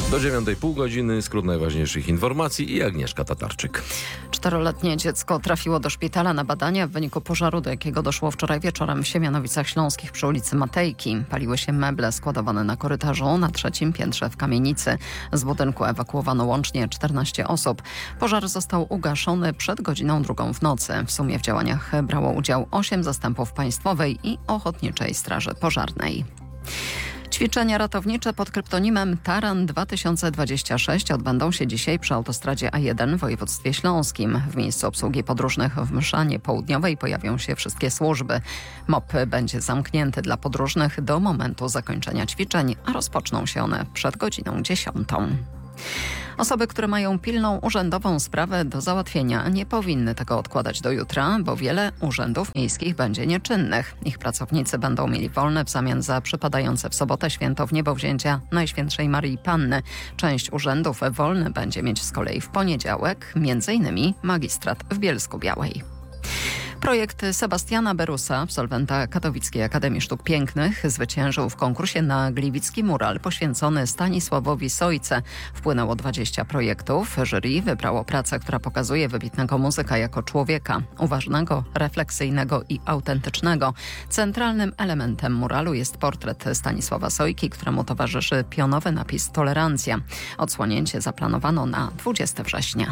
Do 9:30 godziny skrót najważniejszych informacji i Agnieszka Tatarczyk. 4-letnie dziecko trafiło do szpitala na badania w wyniku pożaru, do jakiego doszło wczoraj wieczorem w Siemianowicach Śląskich przy ulicy Matejki. Paliły się meble składowane na korytarzu na 3. piętrze w kamienicy. Z budynku ewakuowano łącznie 14 osób. Pożar został ugaszony przed godziną 2 w nocy. W sumie w działaniach brało udział 8 zastępów Państwowej i Ochotniczej Straży Pożarnej. Ćwiczenia ratownicze pod kryptonimem Taran 2026 odbędą się dzisiaj przy autostradzie A1 w województwie śląskim. W miejscu obsługi podróżnych w Mszanie Południowej pojawią się wszystkie służby. MOP będzie zamknięty dla podróżnych do momentu zakończenia ćwiczeń, a rozpoczną się one przed godziną 10. Osoby, które mają pilną urzędową sprawę do załatwienia, nie powinny tego odkładać do jutra, bo wiele urzędów miejskich będzie nieczynnych. Ich pracownicy będą mieli wolne w zamian za przypadające w sobotę święto Wniebowzięcia Najświętszej Maryi Panny. Część urzędów wolny będzie mieć z kolei w poniedziałek, m.in. magistrat w Bielsku-Białej. Projekt Sebastiana Berusa, absolwenta Katowickiej Akademii Sztuk Pięknych, zwyciężył w konkursie na gliwicki mural poświęcony Stanisławowi Sojce. Wpłynęło 20 projektów. Jury wybrało pracę, która pokazuje wybitnego muzyka jako człowieka, uważnego, refleksyjnego i autentycznego. Centralnym elementem muralu jest portret Stanisława Sojki, któremu towarzyszy pionowy napis Tolerancja. Odsłonięcie zaplanowano na 20 września.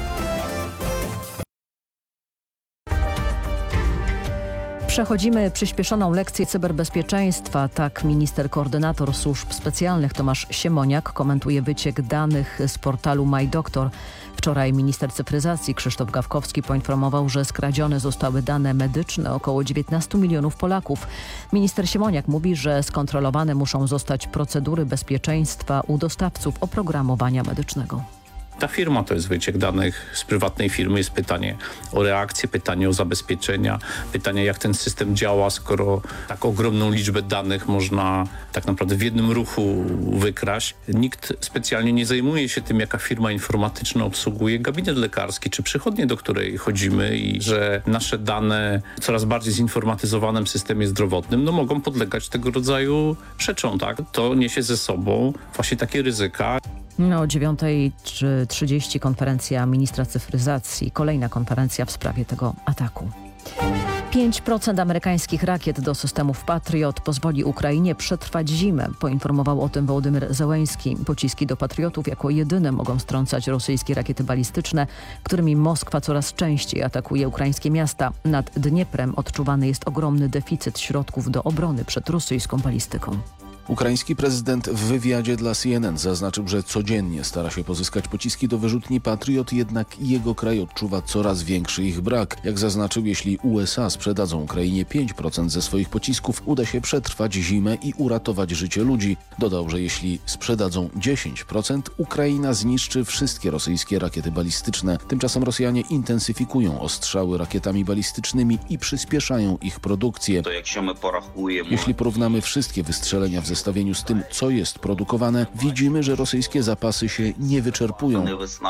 Przechodzimy przyspieszoną lekcję cyberbezpieczeństwa. Tak minister koordynator służb specjalnych Tomasz Siemoniak komentuje wyciek danych z portalu MyDoktor. Wczoraj minister cyfryzacji Krzysztof Gawkowski poinformował, że skradzione zostały dane medyczne około 19 milionów Polaków. Minister Siemoniak mówi, że skontrolowane muszą zostać procedury bezpieczeństwa u dostawców oprogramowania medycznego. Ta firma to jest wyciek danych z prywatnej firmy. Jest pytanie o reakcję, pytanie o zabezpieczenia, pytanie jak ten system działa, skoro tak ogromną liczbę danych można tak naprawdę w jednym ruchu wykraść. Nikt specjalnie nie zajmuje się tym, jaka firma informatyczna obsługuje gabinet lekarski czy przychodnię, do której chodzimy i że nasze dane w coraz bardziej zinformatyzowanym systemie zdrowotnym mogą podlegać tego rodzaju rzeczom. Tak? To niesie ze sobą właśnie takie ryzyka. O 9:30 konferencja ministra cyfryzacji. Kolejna konferencja w sprawie tego ataku. 5% amerykańskich rakiet do systemów Patriot pozwoli Ukrainie przetrwać zimę. Poinformował o tym Wołodymyr Zełenski. Pociski do Patriotów jako jedyne mogą strącać rosyjskie rakiety balistyczne, którymi Moskwa coraz częściej atakuje ukraińskie miasta. Nad Dnieprem odczuwany jest ogromny deficyt środków do obrony przed rosyjską balistyką. Ukraiński prezydent w wywiadzie dla CNN zaznaczył, że codziennie stara się pozyskać pociski do wyrzutni Patriot, jednak jego kraj odczuwa coraz większy ich brak. Jak zaznaczył, jeśli USA sprzedadzą Ukrainie 5% ze swoich pocisków, uda się przetrwać zimę i uratować życie ludzi. Dodał, że jeśli sprzedadzą 10%, Ukraina zniszczy wszystkie rosyjskie rakiety balistyczne. Tymczasem Rosjanie intensyfikują ostrzały rakietami balistycznymi i przyspieszają ich produkcję. Jeśli porównamy wszystkie wystrzelenia w zestawieniu z tym, co jest produkowane, widzimy, że rosyjskie zapasy się nie wyczerpują.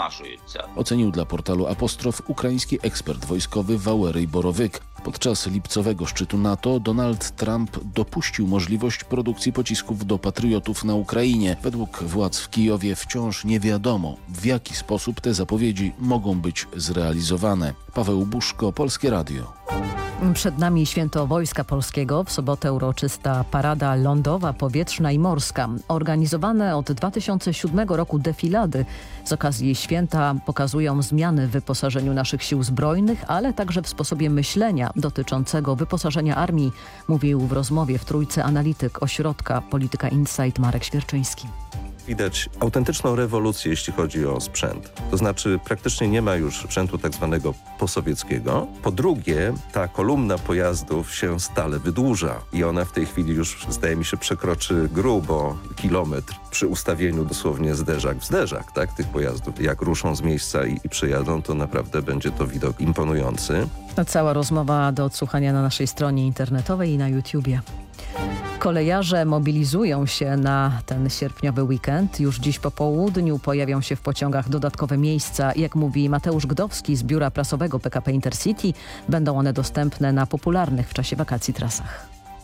Ocenił dla portalu Apostrof ukraiński ekspert wojskowy Wałeryj Borowyk. Podczas lipcowego szczytu NATO Donald Trump dopuścił możliwość produkcji pocisków do Patriotów na Ukrainie. Według władz w Kijowie wciąż nie wiadomo, w jaki sposób te zapowiedzi mogą być zrealizowane. Paweł Buszko, Polskie Radio. Przed nami święto Wojska Polskiego. W sobotę uroczysta parada lądowa, powietrzna i morska. Organizowane od 2007 roku defilady z okazji święta pokazują zmiany w wyposażeniu naszych sił zbrojnych, ale także w sposobie myślenia dotyczącego wyposażenia armii, mówił w rozmowie w Trójce analityk ośrodka Polityka Insight Marek Świerczyński. Widać autentyczną rewolucję, jeśli chodzi o sprzęt. To znaczy praktycznie nie ma już sprzętu tak zwanego posowieckiego. Po drugie, ta kolumna pojazdów się stale wydłuża i ona w tej chwili już, zdaje mi się, przekroczy grubo kilometr przy ustawieniu dosłownie zderzak w zderzak, tak, tych pojazdów. Jak ruszą z miejsca i przyjadą, to naprawdę będzie to widok imponujący. Cała rozmowa do odsłuchania na naszej stronie internetowej i na YouTubie. Kolejarze mobilizują się na ten sierpniowy weekend. Już dziś po południu pojawią się w pociągach dodatkowe miejsca. Jak mówi Mateusz Gdowski z biura prasowego PKP Intercity, będą one dostępne na popularnych w czasie wakacji trasach.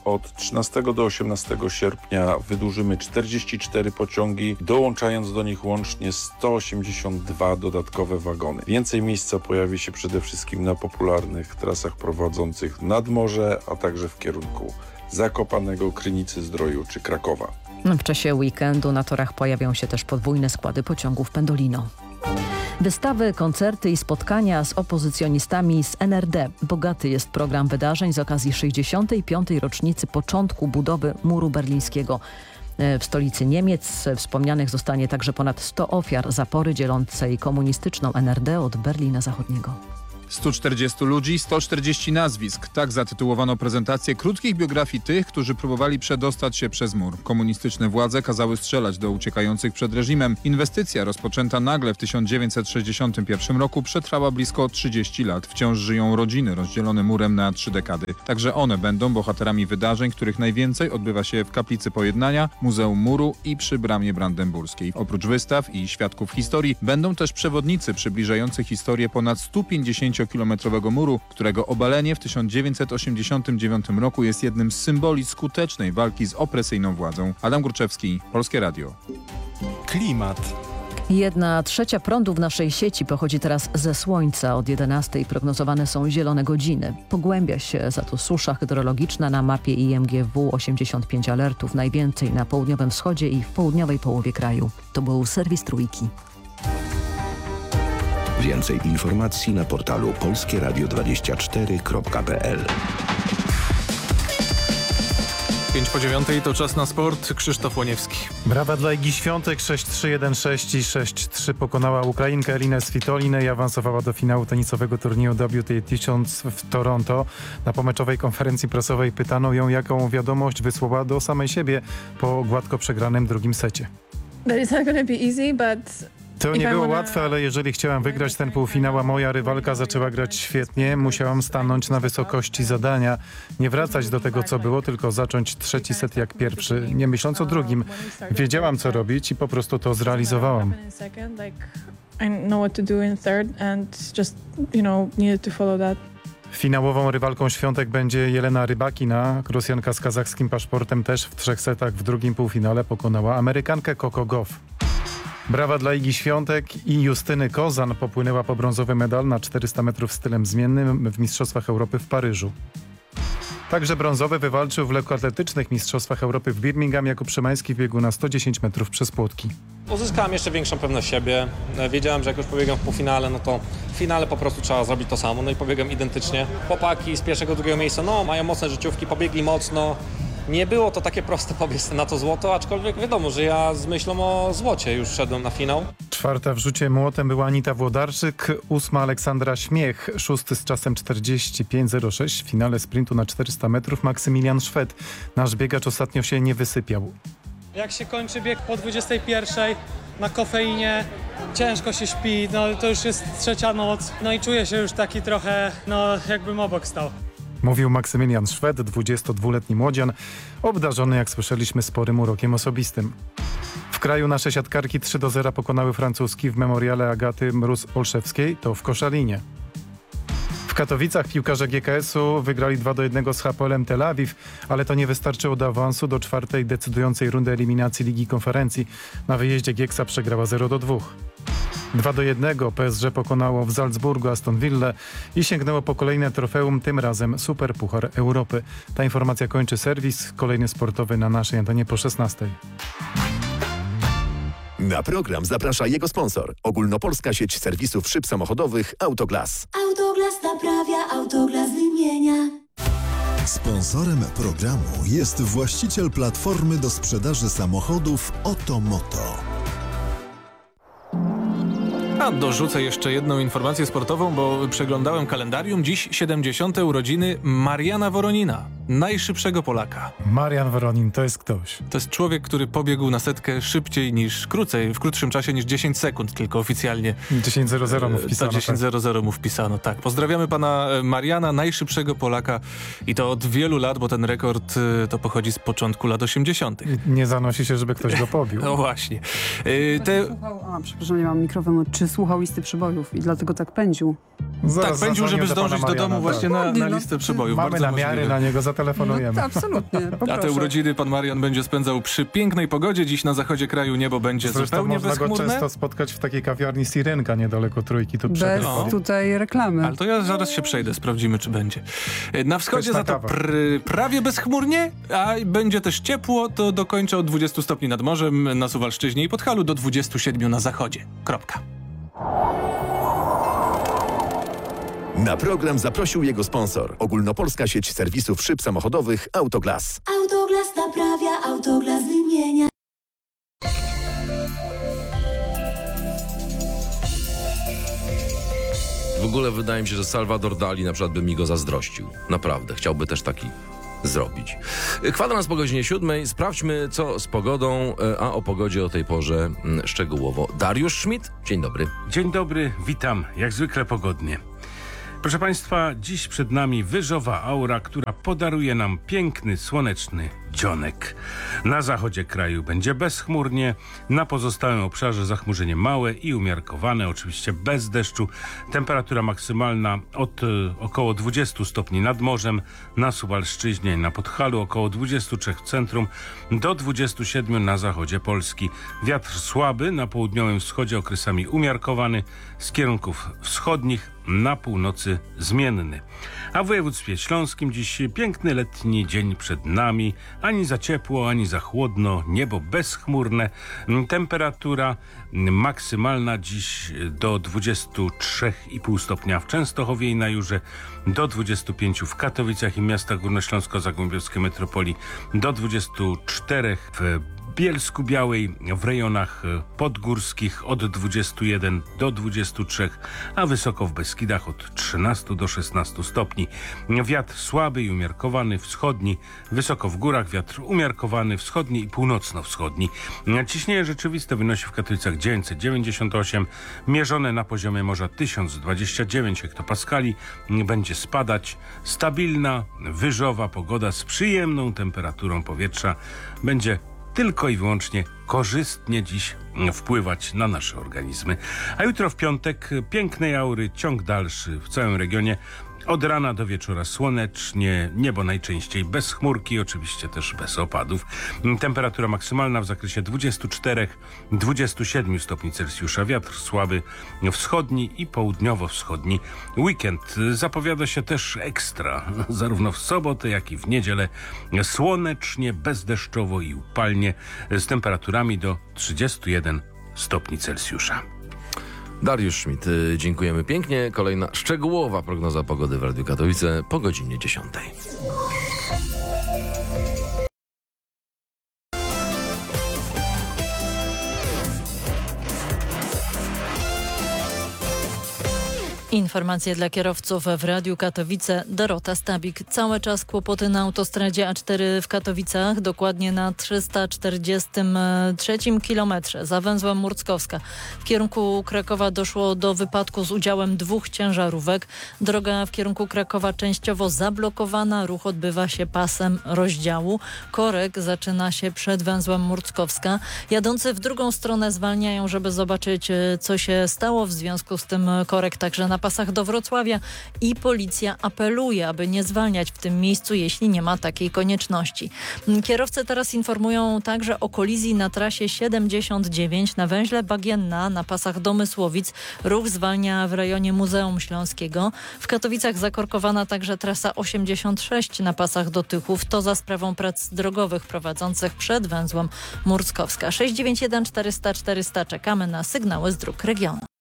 od 13 do 18 sierpnia wydłużymy 44 pociągi, dołączając do nich łącznie 182 dodatkowe wagony. Więcej miejsca pojawi się przede wszystkim na popularnych trasach prowadzących nad morze, a także w kierunku Zakopanego, Krynicy-Zdroju czy Krakowa. W czasie weekendu na torach pojawią się też podwójne składy pociągów Pendolino. Wystawy, koncerty i spotkania z opozycjonistami z NRD. Bogaty jest program wydarzeń z okazji 65. rocznicy początku budowy muru berlińskiego. W stolicy Niemiec wspomnianych zostanie także ponad 100 ofiar zapory dzielącej komunistyczną NRD od Berlina Zachodniego. 140 ludzi, 140 nazwisk. Tak zatytułowano prezentację krótkich biografii tych, którzy próbowali przedostać się przez mur. Komunistyczne władze kazały strzelać do uciekających przed reżimem. Inwestycja rozpoczęta nagle w 1961 roku przetrwała blisko 30 lat. Wciąż żyją rodziny rozdzielone murem na 3 dekady. Także one będą bohaterami wydarzeń, których najwięcej odbywa się w Kaplicy Pojednania, Muzeum Muru i przy Bramie Brandenburskiej. Oprócz wystaw i świadków historii będą też przewodnicy przybliżający historię ponad 150-kilometrowego muru, którego obalenie w 1989 roku jest jednym z symboli skutecznej walki z opresyjną władzą. Adam Górczewski, Polskie Radio. Klimat. 1/3 prądu w naszej sieci pochodzi teraz ze słońca. Od 11 prognozowane są zielone godziny. Pogłębia się za to susza hydrologiczna. Na mapie IMGW 85 alertów, najwięcej na południowym wschodzie i w południowej połowie kraju. To był serwis Trójki. Więcej informacji na portalu polskieradio24.pl. 8:05 to czas na sport. Krzysztof Łoniewski. Brawa dla Igi Świątek. 6-3, 1-6 i 6-3 pokonała Ukrainkę Elinę Svitolinę i awansowała do finału tenisowego turnieju WTA 1000 w Toronto. Na pomeczowej konferencji prasowej pytano ją, jaką wiadomość wysłała do samej siebie po gładko przegranym drugim secie. To nie było łatwe, ale jeżeli chciałam wygrać ten półfinał, a moja rywalka zaczęła grać świetnie, musiałam stanąć na wysokości zadania. Nie wracać do tego, co było, tylko zacząć trzeci set jak pierwszy, nie myśląc o drugim. Wiedziałam, co robić i po prostu to zrealizowałam. Finałową rywalką Świątek będzie Jelena Rybakina. Rosjanka z kazachskim paszportem też w 3 setach w drugim półfinale pokonała Amerykankę Coco Gauff. Brawa dla Igi Świątek i Justyny Kozan popłynęła po brązowy medal na 400 metrów stylem zmiennym w Mistrzostwach Europy w Paryżu. Także brązowy wywalczył w lekkoatletycznych Mistrzostwach Europy w Birmingham Jakub Szymański w biegu na 110 metrów przez płotki. Uzyskałem jeszcze większą pewność siebie. Wiedziałem, że jak już pobiegam w półfinale, no to w finale po prostu trzeba zrobić to samo. No i pobiegam identycznie. Chłopaki z pierwszego, drugiego miejsca, mają mocne życiówki, pobiegli mocno. Nie było to takie proste pobiec na to złoto, aczkolwiek wiadomo, że ja z myślą o złocie już szedłem na finał. 4. w rzucie młotem była Anita Włodarczyk, 8. Aleksandra Śmiech, 6. z czasem 45:06 w finale sprintu na 400 metrów Maksymilian Szwed. Nasz biegacz ostatnio się nie wysypiał. Jak się kończy bieg po 21:00 na kofeinie, ciężko się śpi, to już jest 3. noc, i czuję się już taki trochę, jakbym obok stał. Mówił Maksymilian Szwed, 22-letni młodzian, obdarzony, jak słyszeliśmy, sporym urokiem osobistym. W kraju nasze siatkarki 3-0 pokonały francuski w memoriale Agaty Mróz-Olszewskiej, to w Koszalinie. W Katowicach piłkarze GKS-u wygrali 2-1 z Hapoelem Tel Awiw, ale to nie wystarczyło do awansu do 4. decydującej rundy eliminacji Ligi Konferencji. Na wyjeździe Gieksa przegrała 0-2. 2-1 PSG pokonało w Salzburgu Aston Villę i sięgnęło po kolejne trofeum, tym razem Superpuchar Europy. Ta informacja kończy serwis, kolejny sportowy na naszej antenie po 16:00. Na program zaprasza jego sponsor. Ogólnopolska sieć serwisów szyb samochodowych Autoglas. Autoglas naprawia, Autoglas wymienia. Sponsorem programu jest właściciel platformy do sprzedaży samochodów Otomoto. A dorzucę jeszcze jedną informację sportową, bo przeglądałem kalendarium. Dziś 70. urodziny Mariana Woronina, najszybszego Polaka. Marian Woronin to jest ktoś. To jest człowiek, który pobiegł na setkę w krótszym czasie niż 10 sekund, tylko oficjalnie. 10:00 mu wpisano. 10:00 mu wpisano, tak. Pozdrawiamy pana Mariana, najszybszego Polaka i to od wielu lat, bo ten rekord to pochodzi z początku lat 80. Nie zanosi się, żeby ktoś go pobił. No właśnie. Przepraszam, nie mam mikrofonu. Czy słuchał listy przebojów i dlatego tak pędził? Zaraz Tak, pędził, zadzwonię żeby do pana zdążyć do Mariana, domu tak. właśnie na listę przybojów. Mamy Bardzo namiary możliwe. na niego, zatelefonujemy. No, absolutnie, A te poproszę. urodziny pan Marian będzie spędzał przy pięknej pogodzie. Dziś na zachodzie kraju niebo będzie Zresztą zupełnie można go bezchmurne. często spotkać w takiej kawiarni Sirenka niedaleko Trójki. Tu Bez przed tutaj reklamy. Ale to ja zaraz się przejdę, sprawdzimy, czy będzie. Na wschodzie Pyszna za to kawa. prawie bezchmurnie, a będzie też ciepło, to do końca od 20 stopni nad morzem, na Suwalszczyźnie i Podhalu do 27 na zachodzie. Kropka. Na program zaprosił jego sponsor. Ogólnopolska sieć serwisów szyb samochodowych Autoglas. Autoglas naprawia, Autoglas wymienia. W ogóle wydaje mi się, że Salvador Dali na przykład by mi go zazdrościł. Naprawdę, chciałby też taki zrobić. Kwadrans po godzinie 7. Sprawdźmy, co z pogodą, a o pogodzie o tej porze szczegółowo. Dariusz Schmidt, dzień dobry. Dzień dobry, witam, jak zwykle pogodnie. Proszę Państwa, dziś przed nami wyżowa aura, która podaruje nam piękny, słoneczny dzionek. Na zachodzie kraju będzie bezchmurnie, na pozostałym obszarze zachmurzenie małe i umiarkowane, oczywiście bez deszczu. Temperatura maksymalna od około 20 stopni nad morzem, na Suwalszczyźnie i na Podhalu, około 23 w centrum, do 27 na zachodzie Polski. Wiatr słaby, na południowym wschodzie okresami umiarkowany, z kierunków wschodnich, na północy zmienny. A w województwie śląskim dziś piękny letni dzień przed nami. Ani za ciepło, ani za chłodno. Niebo bezchmurne. Temperatura maksymalna dziś do 23,5 stopnia w Częstochowie i na Jurze, do 25 w Katowicach i miastach górnośląsko-zagłębiowskiej metropolii, do 24 w Bielsku Białej, w rejonach podgórskich od 21 do 23, a wysoko w Beskidach od 13 do 16 stopni. Wiatr słaby i umiarkowany wschodni, wysoko w górach wiatr umiarkowany wschodni i północno-wschodni. Ciśnienie rzeczywiste wynosi w Katowicach 998, mierzone na poziomie morza 1029 hektopaskali. Będzie spadać. Stabilna, wyżowa pogoda z przyjemną temperaturą powietrza będzie tylko i wyłącznie korzystnie dziś wpływać na nasze organizmy. A jutro w piątek pięknej aury, ciąg dalszy w całym regionie. Od rana do wieczora słonecznie, niebo najczęściej bez chmurki, oczywiście też bez opadów. Temperatura maksymalna w zakresie 24-27 stopni Celsjusza. Wiatr słaby wschodni i południowo-wschodni. Weekend zapowiada się też ekstra, zarówno w sobotę, jak i w niedzielę. Słonecznie, bezdeszczowo i upalnie, z temperaturami do 31 stopni Celsjusza. Dariusz Schmidt, dziękujemy pięknie. Kolejna szczegółowa prognoza pogody w Radiu Katowice po godzinie 10. Informacje dla kierowców w Radiu Katowice. Dorota Stabik. Cały czas kłopoty na autostradzie A4 w Katowicach, dokładnie na 343 kilometrze za węzłem Murckowska. W kierunku Krakowa doszło do wypadku z udziałem 2 ciężarówek. Droga w kierunku Krakowa częściowo zablokowana. Ruch odbywa się pasem rozdziału. Korek zaczyna się przed węzłem Murckowska. Jadący w drugą stronę zwalniają, żeby zobaczyć, co się stało. W związku z tym korek także na pasach do Wrocławia i policja apeluje, aby nie zwalniać w tym miejscu, jeśli nie ma takiej konieczności. Kierowcy teraz informują także o kolizji na trasie 79 na węźle Bagienna na pasach do Mysłowic. Ruch zwalnia w rejonie Muzeum Śląskiego. W Katowicach zakorkowana także trasa 86 na pasach do Tychów. To za sprawą prac drogowych prowadzących przed węzłem Murckowska. 691 400 400. Czekamy na sygnały z dróg regionu.